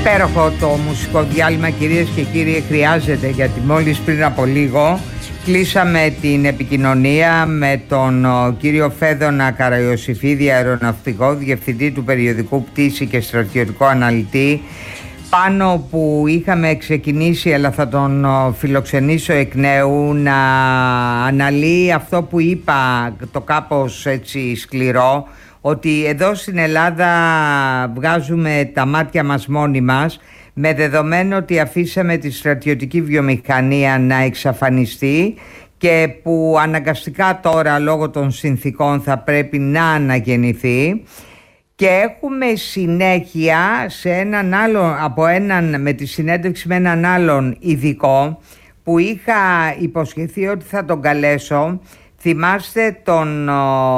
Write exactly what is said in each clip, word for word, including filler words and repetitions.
Υπέροχο το μουσικό διάλειμμα, κυρίες και κύριοι, χρειάζεται, γιατί μόλις πριν από λίγο κλείσαμε την επικοινωνία με τον κύριο Φέδωνα Καραϊωσηφίδη, αεροναυτικό, διευθυντή του περιοδικού Πτήση και στρατιωτικό αναλυτή, πάνω που είχαμε ξεκινήσει, αλλά θα τον φιλοξενήσω εκ νέου, να αναλύει αυτό που είπα, το κάπως έτσι σκληρό, ότι εδώ στην Ελλάδα βγάζουμε τα μάτια μας μόνοι μας, με δεδομένο ότι αφήσαμε τη στρατιωτική βιομηχανία να εξαφανιστεί και που αναγκαστικά τώρα λόγω των συνθήκων θα πρέπει να αναγεννηθεί, και έχουμε συνέχεια σε έναν άλλο, από έναν, με τη συνέντευξη με έναν άλλον ειδικό που είχα υποσχεθεί ότι θα τον καλέσω. Θυμάστε τον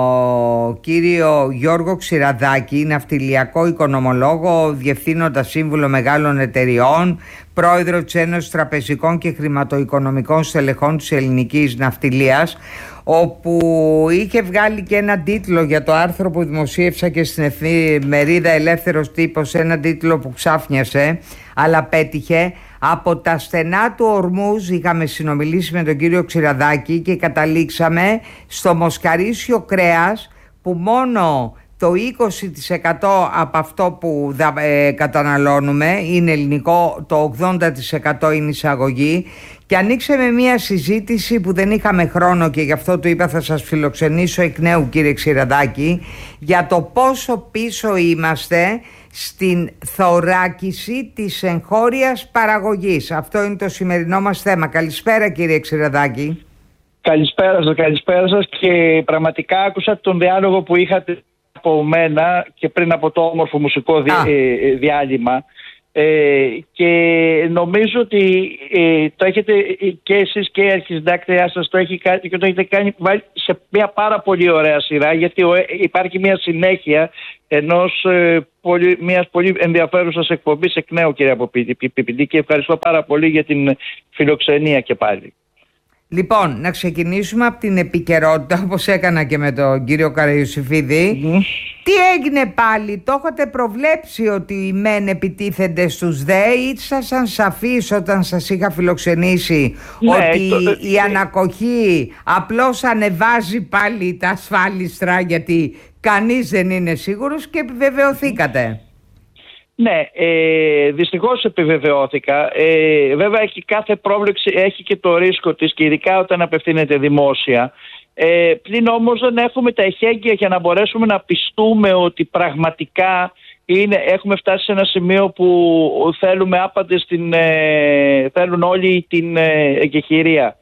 ο, κύριο Γιώργο Ξηραδάκη, ναυτιλιακό οικονομολόγο, διευθύνοντα σύμβουλο μεγάλων εταιριών, πρόεδρο της Ένωσης Τραπεζικών και Χρηματοοικονομικών Στελεχών της Ελληνικής Ναυτιλίας, όπου είχε βγάλει και ένα τίτλο για το άρθρο που δημοσίευσα και στην εφημερίδα Ελεύθερος Τύπος, ένα τίτλο που ξάφνιασε αλλά πέτυχε. Από τα στενά του Ορμούζ είχαμε συνομιλήσει με τον κύριο Ξηραδάκη και καταλήξαμε στο μοσχαρίσιο κρέας, που μόνο το είκοσι τοις εκατό από αυτό που ε, καταναλώνουμε είναι ελληνικό, το ογδόντα τοις εκατό είναι εισαγωγή. Και ανοίξαμε μια συζήτηση που δεν είχαμε χρόνο, και γι' αυτό του είπα θα σας φιλοξενήσω εκ νέου, κύριε Ξηραδάκη, για το πόσο πίσω είμαστε στην θωράκιση της εγχώριας παραγωγής. Αυτό είναι το σημερινό μας θέμα. Καλησπέρα, κύριε Ξηραδάκη. Καλησπέρα σας, καλησπέρα σας, και πραγματικά άκουσα τον διάλογο που είχατε από μένα και πριν από το όμορφο μουσικό δι... διάλειμμα. Ε, και νομίζω ότι ε, το έχετε και εσείς και η αρχισυντάκτριά σας το έχει κάνει, και το έχετε κάνει βάλει σε μια πάρα πολύ ωραία σειρά, γιατί ο, υπάρχει μια συνέχεια ενός ε, πολύ, μιας πολύ ενδιαφέρουσας εκπομπής εκ νέου, κύριε Αποπίδη, και ευχαριστώ πάρα πολύ για την φιλοξενία και πάλι. Λοιπόν, να ξεκινήσουμε από την επικαιρότητα, όπως έκανα και με τον κύριο Καραϊωσηφίδη. Mm-hmm. Τι έγινε πάλι, το έχετε προβλέψει ότι οι μεν επιτίθενται στους δε, ή ήσασταν σαφείς όταν σας είχα φιλοξενήσει, ναι, ότι το... η ανακοχή απλώς ανεβάζει πάλι τα ασφάλιστρα, γιατί κανείς δεν είναι σίγουρος, και επιβεβαιωθήκατε? Ναι, ε, δυστυχώς επιβεβαιώθηκα. Ε, βέβαια έχει κάθε πρόβλεψη, έχει και το ρίσκο της, και ειδικά όταν απευθύνεται δημόσια. Ε, πλην όμως δεν έχουμε τα εχέγγυα για να μπορέσουμε να πιστούμε ότι πραγματικά είναι, έχουμε φτάσει σε ένα σημείο που θέλουμε άπαντες την, ε, θέλουν όλοι την ε, εγκεχηρία.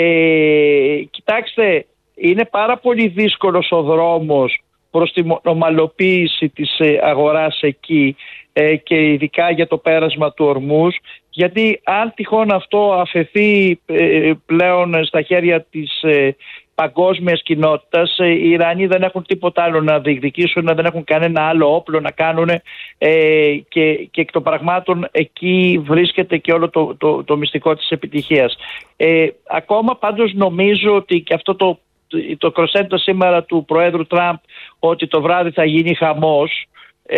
Ε, κοιτάξτε, είναι πάρα πολύ δύσκολος ο δρόμος προς τη ομαλοποίηση της αγοράς εκεί, και ειδικά για το πέρασμα του Ορμούζ, γιατί αν τυχόν αυτό αφαιθεί πλέον στα χέρια της παγκόσμιας κοινότητας, οι Ιρανοί δεν έχουν τίποτα άλλο να διεκδικήσουν, δεν έχουν κανένα άλλο όπλο να κάνουν, και, και εκ των πραγμάτων εκεί βρίσκεται και όλο το, το, το μυστικό της επιτυχίας. Ε, ακόμα πάντως νομίζω ότι και αυτό το, το κροσέντο σήμερα του Προέδρου Τραμπ, ότι το βράδυ θα γίνει χαμός,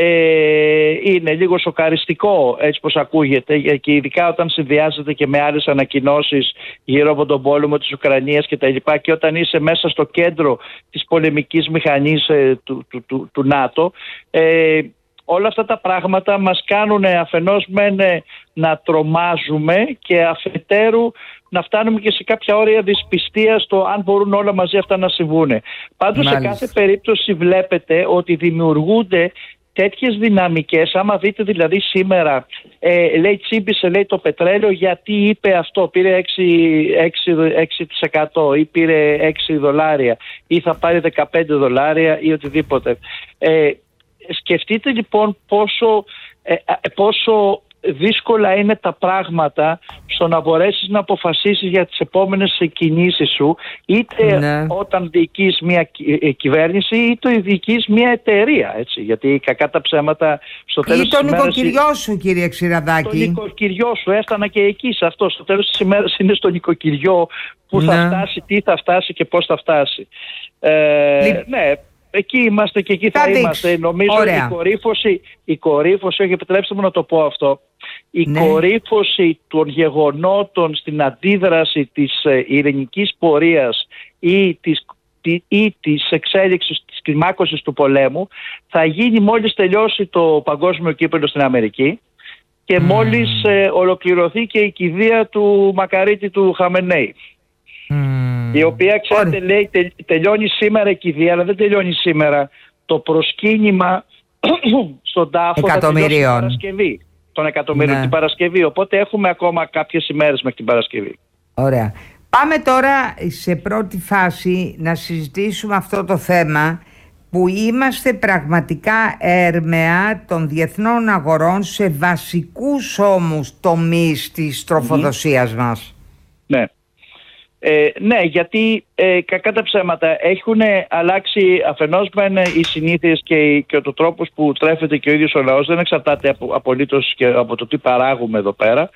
Ε, είναι λίγο σοκαριστικό, έτσι πως ακούγεται, και ειδικά όταν συνδυάζεται και με άλλες ανακοινώσεις γύρω από τον πόλεμο της Ουκρανίας και τα λοιπά, και όταν είσαι μέσα στο κέντρο της πολεμικής μηχανής ε, του, του, του, του ΝΑΤΟ. ε, όλα αυτά τα πράγματα μας κάνουν αφενός μεν να τρομάζουμε, και αφετέρου να φτάνουμε και σε κάποια όρια δυσπιστία στο αν μπορούν όλα μαζί αυτά να συμβούν. Πάντως, μάλιστα, σε κάθε περίπτωση βλέπετε ότι δημιουργούνται τέτοιες δυναμικές. Άμα δείτε δηλαδή σήμερα, ε, λέει τσίμπησε, λέει το πετρέλαιο, γιατί είπε αυτό, πήρε έξι τοις εκατό ή πήρε έξι δολάρια ή θα πάρει δεκαπέντε δολάρια ή οτιδήποτε. Ε, σκεφτείτε λοιπόν πόσο, ε, πόσο δύσκολα είναι τα πράγματα στο να μπορέσεις να αποφασίσεις για τις επόμενες κινήσεις σου, είτε ναι. όταν διοικείς μια κυβέρνηση, είτε διοικείς μια εταιρεία, έτσι, γιατί κακά τα ψέματα στο τέλος ή της ημέρας... Ή το νοικοκυριό σου, κύριε Ξηραδάκη. Το νοικοκυριό σου, έφτανα και εκεί σε αυτό. Στο τέλος της ημέρας είναι στο νοικοκυριό που ναι. θα φτάσει, τι θα φτάσει και πώς θα φτάσει. Ε, Λι... Ναι, εκεί είμαστε και εκεί θα, θα είμαστε. Νομίζω ότι η κορύφωση, η κορύφωση, όχι, επιτρέψτε μου να το πω αυτό, η ναι. κορύφωση των γεγονότων στην αντίδραση της ειρηνικής πορείας ή της, ή της εξέλιξης της κλιμάκωσης του πολέμου θα γίνει μόλις τελειώσει το παγκόσμιο κύπελλο στην Αμερική και mm. μόλις ε, ολοκληρωθεί και η κηδεία του Μακαρίτη του Χαμενέη. Mm. Η οποία, ξέρετε, λέει τε, τελειώνει σήμερα η κηδεία, αλλά δεν τελειώνει σήμερα. Το προσκύνημα στον τάφο θα τελειώσει την Παρασκευή. Των εκατομμύριων ναι. την Παρασκευή. Οπότε έχουμε ακόμα κάποιες ημέρες μέχρι την Παρασκευή. Ωραία. Πάμε τώρα σε πρώτη φάση να συζητήσουμε αυτό το θέμα που είμαστε πραγματικά έρμεα των διεθνών αγορών σε βασικούς όμως τομείς της τροφοδοσίας mm. μας. Ναι. Ε, ναι, γιατί ε, κακά τα ψέματα έχουν αλλάξει αφενός μεν οι συνήθειες και, και ο τρόπος που τρέφεται και ο ίδιος ο λαός δεν εξαρτάται απο, απολύτως και από το τι παράγουμε εδώ πέρα,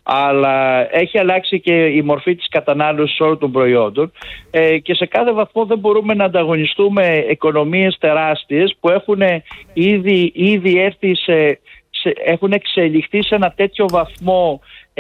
αλλά έχει αλλάξει και η μορφή της κατανάλωσης όλων των προϊόντων ε, και σε κάθε βαθμό δεν μπορούμε να ανταγωνιστούμε οικονομίες τεράστιες που έχουν ήδη, ήδη έρθει σε, σε, έχουν εξελιχθεί σε ένα τέτοιο βαθμό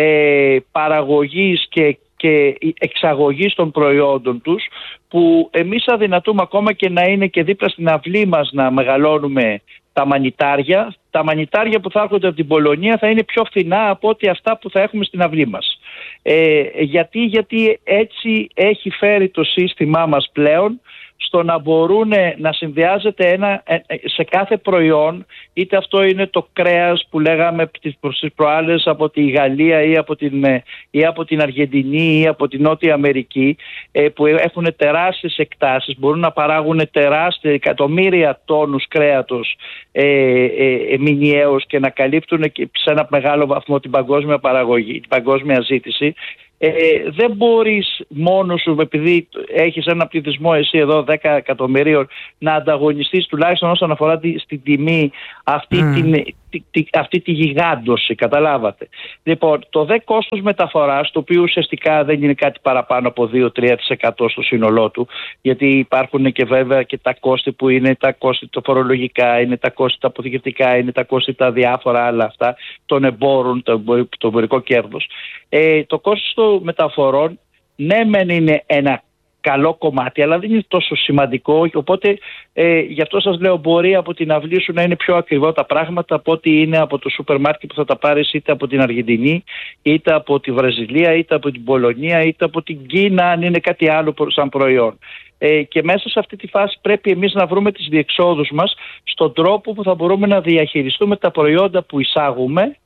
ε, παραγωγής και και εξαγωγής των προϊόντων τους που εμείς αδυνατούμε ακόμα και να είναι και δίπλα στην αυλή μας να μεγαλώνουμε τα μανιτάρια. Τα μανιτάρια που θα έρχονται από την Πολωνία θα είναι πιο φθηνά από ό,τι αυτά που θα έχουμε στην αυλή μας. Ε, γιατί, γιατί έτσι έχει φέρει το σύστημά μας πλέον στο να μπορούν να συνδυάζεται ένα, σε κάθε προϊόν, είτε αυτό είναι το κρέας που λέγαμε τις προάλλες από τη Γαλλία ή από την, ή από την Αργεντινή ή από την Νότια Αμερική, που έχουν τεράστιες εκτάσεις, μπορούν να παράγουν τεράστια εκατομμύρια τόνους κρέατος ε, ε, μηνιαίως και να καλύπτουν σε ένα μεγάλο βαθμό την παγκόσμια παραγωγή, την παγκόσμια ζήτηση. Ε, δεν μπορείς μόνος σου, επειδή έχεις ένα πληθυσμό εσύ εδώ δέκα εκατομμυρίων, να ανταγωνιστείς τουλάχιστον όσον αφορά τη, στην τιμή αυτή, mm. την, τη, τη, αυτή τη γιγάντωση, καταλάβατε. Λοιπόν, το δε κόστος μεταφοράς, το οποίο ουσιαστικά δεν είναι κάτι παραπάνω από δύο με τρία τοις εκατό στο σύνολό του, γιατί υπάρχουν και βέβαια και τα κόστη που είναι τα κόστη τα φορολογικά, είναι τα κόστη τα αποθηκευτικά, είναι τα κόστη τα διάφορα άλλα αυτά των εμπόρων, το, το εμπορικό κέρδος. Ε, το κόστος των μεταφορών ναι μεν είναι ένα καλό κομμάτι, αλλά δεν είναι τόσο σημαντικό, οπότε ε, γι' αυτό σας λέω μπορεί από την αυλή σου να είναι πιο ακριβό τα πράγματα από ότι είναι από το σούπερ μάρκετ που θα τα πάρεις είτε από την Αργεντινή, είτε από τη Βραζιλία, είτε από την Πολωνία, είτε από την Κίνα, αν είναι κάτι άλλο σαν προϊόν. Ε, και μέσα σε αυτή τη φάση πρέπει εμείς να βρούμε τις διεξόδους μας στον τρόπο που θα μπορούμε να διαχειριστούμε τα προϊόντα που εισάγουμε,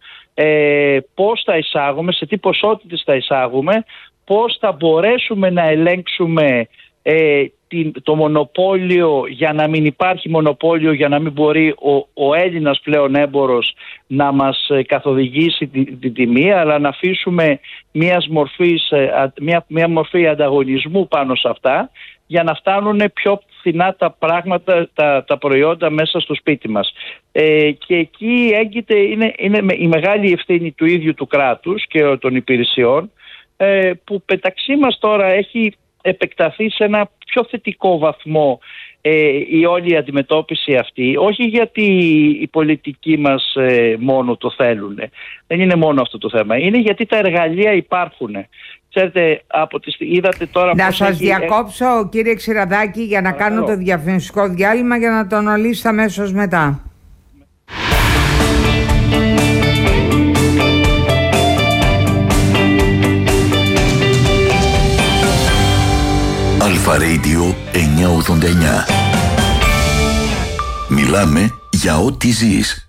ε, πώς θα εισάγουμε, σε τι ποσότητες θα εισάγουμε, πώς θα μπορέσουμε να ελέγξουμε ε, την, το μονοπόλιο για να μην υπάρχει μονοπόλιο, για να μην μπορεί ο, ο Έλληνας πλέον έμπορος να μας ε, καθοδηγήσει την τη τιμή, αλλά να αφήσουμε μιας μορφής, ε, μια, μια μορφή ανταγωνισμού πάνω σε αυτά για να φτάνουν πιο φθηνά τα πράγματα, τα, τα προϊόντα μέσα στο σπίτι μας. Ε, και εκεί έγκυται, είναι, είναι η μεγάλη ευθύνη του ίδιου του κράτους και των υπηρεσιών, που μεταξύ μας τώρα έχει επεκταθεί σε ένα πιο θετικό βαθμό ε, η όλη αντιμετώπιση αυτή, όχι γιατί οι πολιτικοί μας ε, μόνο το θέλουν, δεν είναι μόνο αυτό το θέμα, είναι γιατί τα εργαλεία υπάρχουν. Ξέρετε, από τις, είδατε τώρα... Να σας έχει... διακόψω κύριε Ξηραδάκη για να Παρακαλώ. κάνω το διαφημιστικό διάλειμμα για να το αναλύσετε αμέσως μετά. Αλφα Radio εννιακόσια ογδόντα εννιά. Μιλάμε για ό,τι ζεις.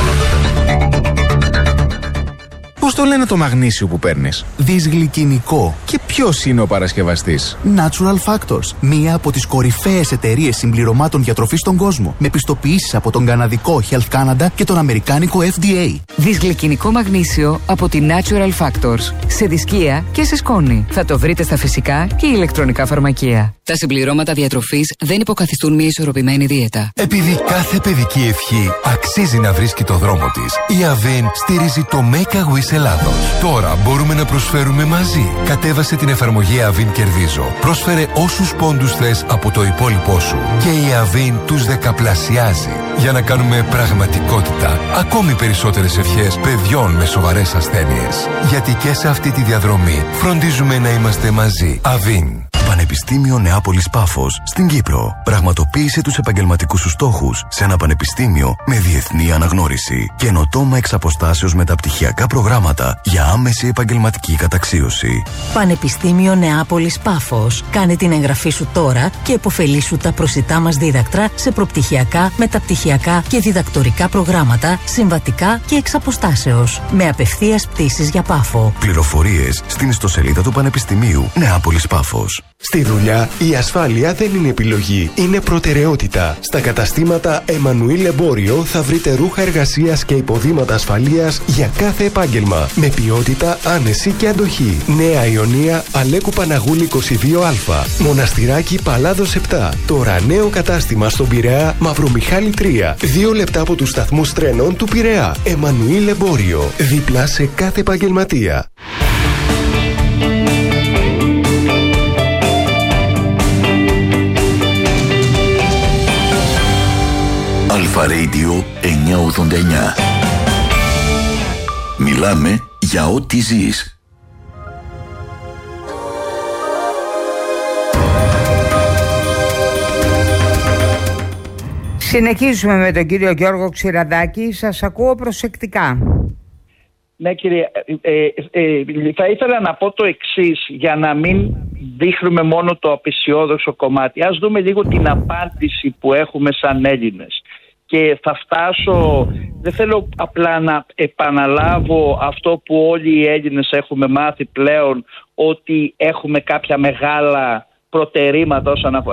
Πώς το λένε το μαγνήσιο που παίρνεις? Δυσγλυκινικό. Και ποιος είναι ο παρασκευαστής? Natural Factors. Μία από τις κορυφαίες εταιρείες συμπληρωμάτων διατροφής στον κόσμο. Με πιστοποιήσεις από τον καναδικό Health Canada και τον αμερικάνικο F D A. Δυσγλυκινικό μαγνήσιο από τη Natural Factors. Σε δισκία και σε σκόνη. Θα το βρείτε στα φυσικά και ηλεκτρονικά φαρμακεία. Τα συμπληρώματα διατροφής δεν υποκαθιστούν μια ισορροπημένη δίαιτα. Επειδή κάθε παιδική ευχή αξίζει να βρίσκει το δρόμο της, η Avène στηρίζει το Make a Wish Ελλάδος. Τώρα μπορούμε να προσφέρουμε μαζί. Κατέβασε την εφαρμογή Avin Κερδίζω. Πρόσφερε όσους πόντους θες από το υπόλοιπό σου και η Avin τους δεκαπλασιάζει. Για να κάνουμε πραγματικότητα ακόμη περισσότερες ευχές παιδιών με σοβαρές ασθένειες. Γιατί και σε αυτή τη διαδρομή φροντίζουμε να είμαστε μαζί. Avin. Πανεπιστήμιο Νεάπολης Πάφος στην Κύπρο. Πραγματοποίησε τους επαγγελματικούς σου στόχους σε ένα πανεπιστήμιο με διεθνή αναγνώριση. Καινοτόμα εξ αποστάσεως μεταπτυχιακά προγράμματα για άμεση επαγγελματική καταξίωση. Πανεπιστήμιο Νεάπολης Πάφος. Κάνε την εγγραφή σου τώρα και επωφελήσου τα προσιτά μας δίδακτρα σε προπτυχιακά, μεταπτυχιακά και διδακτορικά προγράμματα, συμβατικά και εξ αποστάσεως. Με απευθείας πτήσεις για Πάφο. Πληροφορίες στην ιστοσελίδα του Πανεπιστημίου Νεάπολης Πάφος. Στη δουλειά, η ασφάλεια δεν είναι επιλογή, είναι προτεραιότητα. Στα καταστήματα Εμμανουήλ Εμπόριο θα βρείτε ρούχα εργασίας και υποδήματα ασφαλείας για κάθε επάγγελμα. Με ποιότητα, άνεση και αντοχή. Νέα Ιωνία, Αλέκου Παναγούλη είκοσι δύο Α. Μοναστηράκι Παλάδος επτά. Τώρα νέο κατάστημα στον Πειραιά, Μαυρομιχάλη τρία. Δύο λεπτά από τους σταθμούς τρένων του Πειραιά. Εμμανουήλ Εμπόριο. Δίπλα σε κάθε επαγγελματία. Αλφα Radio εννιακόσια ογδόντα εννιά. Μιλάμε για ό,τι ζεις. Συνεχίζουμε με τον κύριο Γιώργο Ξηραντάκη. Σας ακούω προσεκτικά. Ναι, κύριε, ε, ε, ε, θα ήθελα να πω το εξής, για να μην δείχνουμε μόνο το απεσιόδοξο κομμάτι. Ας δούμε λίγο την απάντηση που έχουμε σαν Έλληνες. Και θα φτάσω, δεν θέλω απλά να επαναλάβω αυτό που όλοι οι Έλληνες έχουμε μάθει πλέον, ότι έχουμε κάποια μεγάλα προτερήματα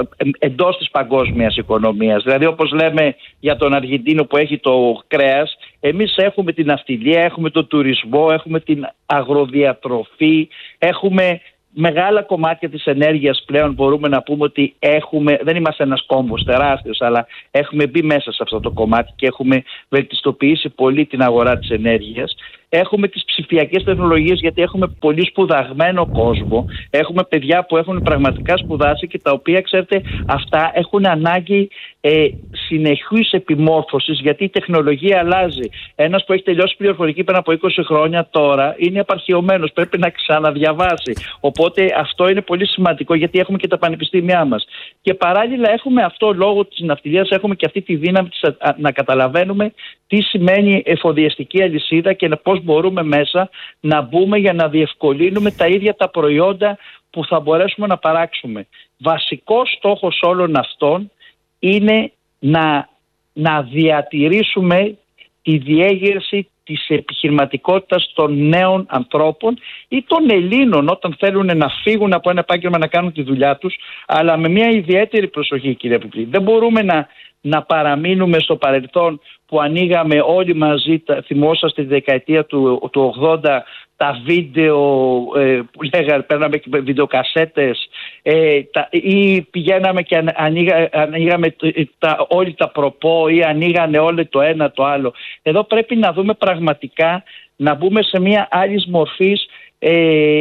εντός της παγκόσμιας οικονομίας. Δηλαδή, όπως λέμε για τον Αργεντίνο που έχει το κρέας, εμείς έχουμε την ναυτιλία, έχουμε τον τουρισμό, έχουμε την αγροδιατροφή, έχουμε μεγάλα κομμάτια της ενέργειας πλέον. Μπορούμε να πούμε ότι έχουμε, δεν είμαστε ένας κόμβος τεράστιος, αλλά έχουμε μπει μέσα σε αυτό το κομμάτι και έχουμε βελτιστοποιήσει πολύ την αγορά της ενέργειας. Έχουμε τις ψηφιακές τεχνολογίες, γιατί έχουμε πολύ σπουδαγμένο κόσμο. Έχουμε παιδιά που έχουν πραγματικά σπουδάσει και τα οποία, ξέρετε, αυτά έχουν ανάγκη ε, συνεχούς επιμόρφωσης, γιατί η τεχνολογία αλλάζει. Ένας που έχει τελειώσει πληροφορική πριν από είκοσι χρόνια τώρα είναι απαρχαιωμένος, πρέπει να ξαναδιαβάσει. Οπότε αυτό είναι πολύ σημαντικό, γιατί έχουμε και τα πανεπιστήμια μας. Και παράλληλα έχουμε αυτό, λόγω της ναυτιλίας, έχουμε και αυτή τη δύναμη της, α, να καταλαβαίνουμε τι σημαίνει εφοδιαστική αλυσίδα και πώς μπορούμε μέσα να μπούμε για να διευκολύνουμε τα ίδια τα προϊόντα που θα μπορέσουμε να παράξουμε. Βασικός στόχος όλων αυτών είναι να, να διατηρήσουμε τη διέγερση της επιχειρηματικότητας των νέων ανθρώπων ή των Ελλήνων όταν θέλουν να φύγουν από ένα επάγγελμα να κάνουν τη δουλειά τους, αλλά με μια ιδιαίτερη προσοχή, κύριε Πιπλή. Δεν μπορούμε να, να παραμείνουμε στο παρελθόν που ανοίγαμε όλοι μαζί, θυμόσαστε τη δεκαετία του, του ογδόντα, τα βίντεο ε, που λέγανε, παίρναμε και βιντεοκασέτες ε, τα, ή πηγαίναμε και ανοίγα, ανοίγαμε τα, όλοι τα προπό ή ανοίγανε όλο το ένα το άλλο. Εδώ πρέπει να δούμε πραγματικά, να μπούμε σε μια άλλη μορφής ε,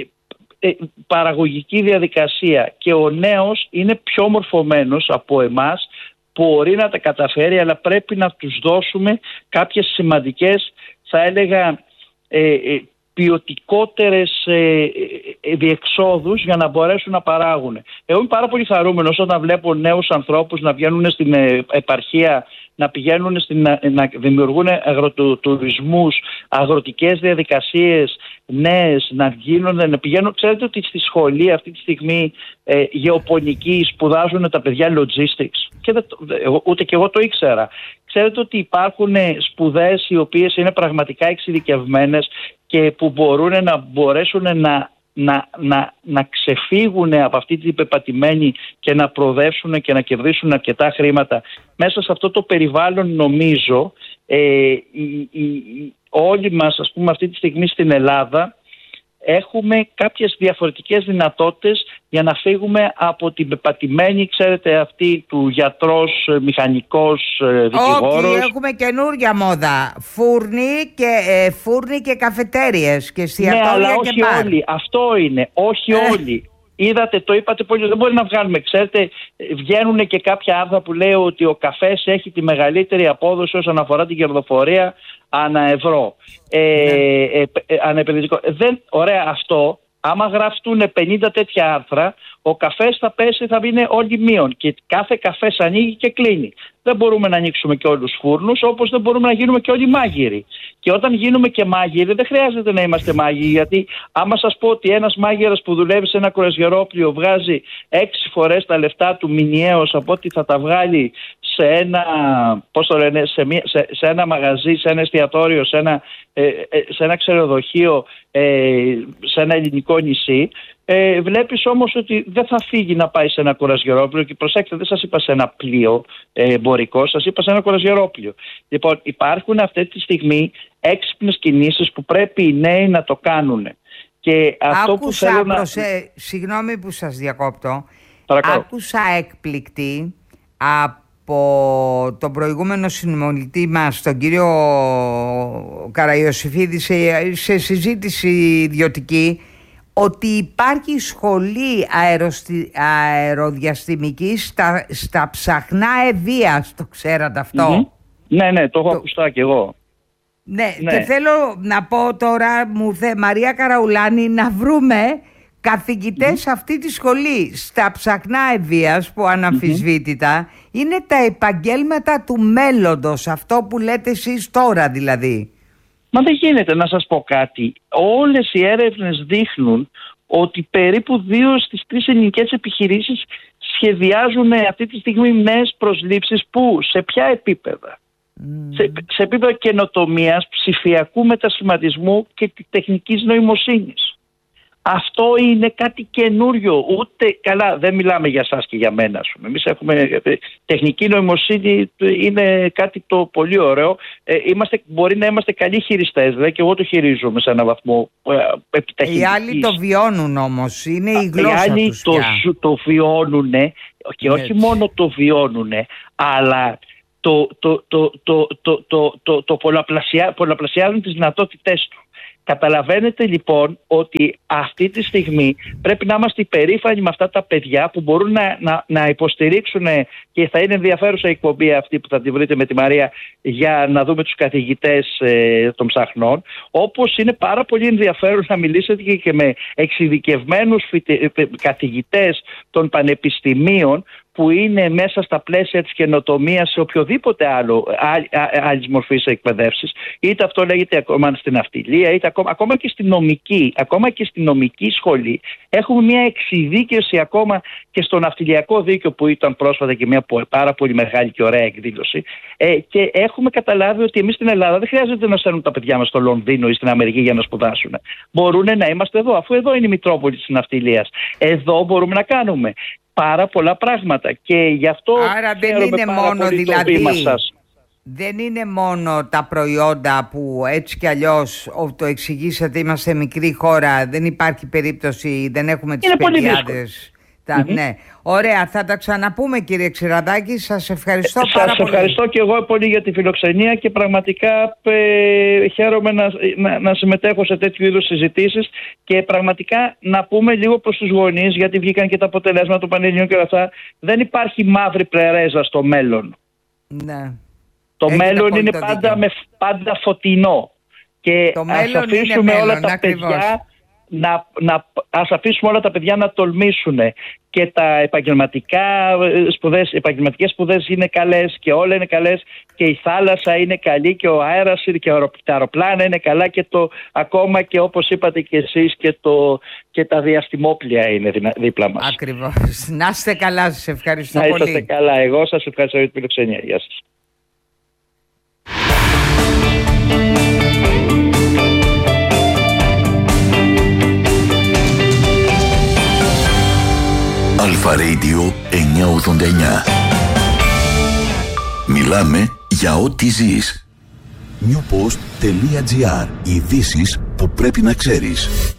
ε, παραγωγική διαδικασία, και ο νέος είναι πιο μορφωμένος από εμάς, μπορεί να τα καταφέρει, αλλά πρέπει να τους δώσουμε κάποιες σημαντικές, θα έλεγα, ε, ε, ποιοτικότερες ε, ε, διεξόδους για να μπορέσουν να παράγουν. Εγώ είμαι πάρα πολύ χαρούμενος όταν βλέπω νέους ανθρώπους να βγαίνουν στην ε, επαρχία, να πηγαίνουν στην, να, να δημιουργούν αγροτουρισμούς, αγροτικές διαδικασίες νέες, να γίνουν, να πηγαίνουν. Ξέρετε ότι στη σχολή αυτή τη στιγμή ε, γεωπονική σπουδάζουν τα παιδιά logistics, και δεν, ούτε και εγώ το ήξερα. Ξέρετε ότι υπάρχουν σπουδές οι οποίες είναι πραγματικά εξειδικευμένες και που μπορούν να μπορέσουν να, να, να, να ξεφύγουν από αυτή την πεπατημένη και να προοδεύσουν και να κερδίσουν αρκετά χρήματα. Μέσα σε αυτό το περιβάλλον, νομίζω, ε, οι, οι, όλοι μας, ας πούμε, αυτή τη στιγμή στην Ελλάδα έχουμε κάποιες διαφορετικές δυνατότητες για να φύγουμε από την πεπατημένη, ξέρετε, αυτή του γιατρός, μηχανικός, δικηγόρος. Όχι, έχουμε καινούργια μόδα. Φούρνοι και, ε, φούρνοι και καφετέριες και εστιατόρια ναι, αλλά και όχι μπαρ. όλοι. Αυτό είναι. Όχι ε. όλοι. Είδατε, το είπατε πολύ, δεν μπορεί να βγάλουμε. Ξέρετε, βγαίνουν και κάποια άρθρα που λέει ότι ο καφές έχει τη μεγαλύτερη απόδοση όσον αφορά την κερδοφορία ανά ευρώ. Ε, ναι. ε, ε, ανεπενδυτικό. Δεν, ωραία αυτό. Άμα γραφτούν πενήντα τέτοια άρθρα, ο καφές θα πέσει, θα βγει όλοι μείον. Και κάθε καφές ανοίγει και κλείνει. Δεν μπορούμε να ανοίξουμε και όλους τους φούρνους, όπως δεν μπορούμε να γίνουμε και όλοι μάγειροι. Και όταν γίνουμε και μάγειροι, δεν χρειάζεται να είμαστε μάγειροι. Γιατί άμα σας πω ότι ένας μάγειρας που δουλεύει σε ένα κρουαζιερόπλοιο βγάζει έξι φορές τα λεφτά του μηνιαίως από ότι θα τα βγάλει σε ένα, πώς το λένε, σε, μια, σε, σε ένα μαγαζί, σε ένα εστιατόριο, σε ένα, ε, σε ένα ξενοδοχείο, ε, σε ένα ελληνικό νησί, ε, βλέπεις όμως ότι δεν θα φύγει να πάει σε ένα κουραζιερόπλοιο. Και προσέξτε, δεν σας είπα σε ένα πλοίο ε, εμπορικό, σας είπα σε ένα κουραζιερόπλοιο. Λοιπόν, υπάρχουν αυτή τη στιγμή έξυπνες κινήσεις που πρέπει οι νέοι να το κάνουν. Και αυτό άκουσα, που θέλω να... προσε... συγγνώμη που σας διακόπτω. Παρακαλώ. Άκουσα έκπληκτη από τον προηγούμενο συνομιλητή μας, τον κύριο Καραϊωσήφιδη, σε, σε συζήτηση ιδιωτική, ότι υπάρχει σχολή αεροστι... αεροδιαστημική στα, στα Ψαχνά Ευβοίας. Το ξέρατε αυτό? Mm-hmm. Ναι, ναι, το έχω το... ακουστά κι εγώ. Ναι, ναι, και θέλω να πω τώρα, μου θε, Μαρία Καραουλάνη, να βρούμε καθηγητές mm-hmm. αυτή τη σχολή στα Ψαχνά Ευβοίας, που αναμφισβήτητα mm-hmm. είναι τα επαγγέλματα του μέλλοντος, αυτό που λέτε εσείς τώρα δηλαδή. Μα δεν γίνεται, να σας πω κάτι. Όλες οι έρευνες δείχνουν ότι περίπου δύο στις τρεις ελληνικές επιχειρήσεις σχεδιάζουν αυτή τη στιγμή νέες προσλήψεις. Πού, σε ποια επίπεδα? Mm. Σε, σε επίπεδο καινοτομίας, ψηφιακού μετασχηματισμού και τεχνικής νοημοσύνης. Αυτό είναι κάτι καινούριο. Ούτε καλά, δεν μιλάμε για εσάς και για μένα. Εμείς έχουμε τεχνική νοημοσύνη, είναι κάτι το πολύ ωραίο. Ε, είμαστε, μπορεί να είμαστε καλοί χειριστές, δηλαδή και εγώ το χειρίζομαι σε έναν βαθμό ε, επιταχυντικής. Οι άλλοι το βιώνουν όμως, είναι η γλώσσα Οι άλλοι τους το, το βιώνουν και όχι έτσι. μόνο το βιώνουν, αλλά το, το, το, το, το, το, το, το πολλαπλασιά, πολλαπλασιάζουν τις δυνατότητές του. Καταλαβαίνετε λοιπόν ότι αυτή τη στιγμή πρέπει να είμαστε υπερήφανοι με αυτά τα παιδιά που μπορούν να, να, να υποστηρίξουν, και θα είναι ενδιαφέρουσα η εκπομπή αυτή που θα τη βρείτε με τη Μαρία για να δούμε τους καθηγητές ε, των ψαχνών, όπως είναι πάρα πολύ ενδιαφέρον να μιλήσετε και, και με εξειδικευμένους φοιτε, καθηγητές των πανεπιστημίων που είναι μέσα στα πλαίσια της καινοτομίας σε οποιοδήποτε άλλο άλλη μορφή εκπαιδεύσεις, είτε αυτό λέγεται ακόμα στην ναυτιλία, είτε ακόμα, ακόμα και στην νομική, ακόμα και στην νομική σχολή. Έχουμε μια εξειδίκευση ακόμα και στο ναυτιλιακό δίκαιο που ήταν πρόσφατα και μια πάρα πολύ μεγάλη και ωραία εκδήλωση. Ε, και έχουμε καταλάβει ότι εμείς στην Ελλάδα δεν χρειάζεται να στέλνουν τα παιδιά μας στο Λονδίνο ή στην Αμερική για να σπουδάσουν. Μπορούν να είμαστε εδώ, αφού εδώ είναι η Μητρόπολη της ναυτιλίας. Εδώ μπορούμε να κάνουμε πάρα πολλά πράγματα και γι' αυτό άρα δεν είναι μόνο δηλαδή δεν είναι μόνο τα προϊόντα που έτσι κι αλλιώς το εξηγήσατε, είμαστε μικρή χώρα, δεν υπάρχει περίπτωση, δεν έχουμε τις παιδιάδες. Τα, mm-hmm. Ναι. Ωραία, θα τα ξαναπούμε κύριε Ξηραδάκη, σας ευχαριστώ ε, πάρα σας πολύ. Σας ευχαριστώ και εγώ πολύ για τη φιλοξενία και πραγματικά ε, χαίρομαι να, να, να συμμετέχω σε τέτοιου είδους συζητήσεις και πραγματικά να πούμε λίγο προς τους γονείς, γιατί βγήκαν και τα αποτελέσματα των Πανελληνίων και όλα αυτά. Δεν υπάρχει μαύρη πρερέζα στο μέλλον. Ναι. Το Έχετε μέλλον είναι πάντα, με, πάντα φωτεινό και το ας αφήσουμε μέλλον, όλα τα ακριβώς. παιδιά Να, να, ας αφήσουμε όλα τα παιδιά να τολμήσουν και τα επαγγελματικά σπουδές, επαγγελματικές σπουδές είναι καλές και όλα είναι καλές και η θάλασσα είναι καλή και ο αέρας και τα αεροπλάνα είναι καλά και το, ακόμα και όπως είπατε και εσείς και, το, και τα διαστημόπλια είναι δίπλα μας. Ακριβώς. Να είστε καλά, σας ευχαριστώ να πολύ. Να είστε καλά, εγώ σας ευχαριστώ για την φιλοξενία. Γεια σας. Αλφα Radio εννιακόσια ογδόντα εννιά. Μιλάμε για ό,τι ζεις. newpost.gr. Ειδήσεις που πρέπει να ξέρεις.